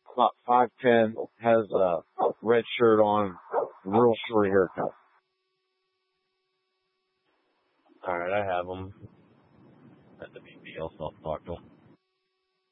about 5'10", has a red shirt on, real short haircut. Alright, I have him at the BP. I'll talk to him.